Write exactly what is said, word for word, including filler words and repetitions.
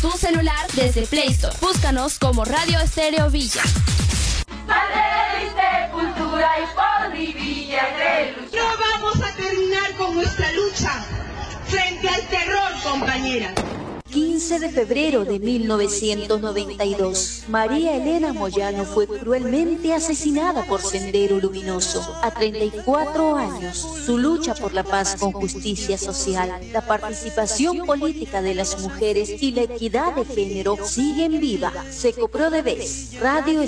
tu celular desde Play Store. Búscanos como Radio Estéreo Villa. Cultura y por mi Villa de lucha. No vamos a terminar con nuestra lucha frente al terror, compañera. quince de febrero de mil novecientos noventa y dos, María Elena Moyano fue cruelmente asesinada por Sendero Luminoso. A treinta y cuatro años, su lucha por la paz con justicia social, la participación política de las mujeres y la equidad de género siguen viva. Secoprodeves, Radio